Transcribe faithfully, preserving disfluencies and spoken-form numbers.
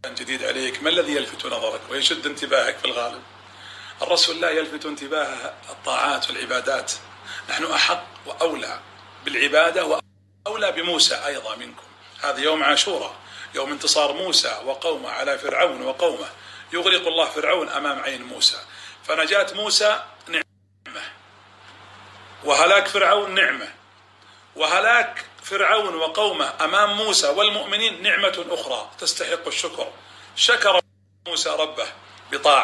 جديد عليك، ما الذي يلفت نظرك ويشد انتباهك في الغالب؟ الرسول لا يلفت انتباه الطاعات والعبادات. نحن أحق وأولى بالعبادة وأولى بموسى أيضا منكم. هذا يوم عاشوراء، يوم انتصار موسى وقومه على فرعون وقومه، يغرق الله فرعون أمام عين موسى، فنجاة موسى نعمة، وهلاك فرعون نعمة، وهلاك فرعون وقومه أمام موسى والمؤمنين نعمة أخرى تستحق الشكر. شكر موسى ربه بطاعة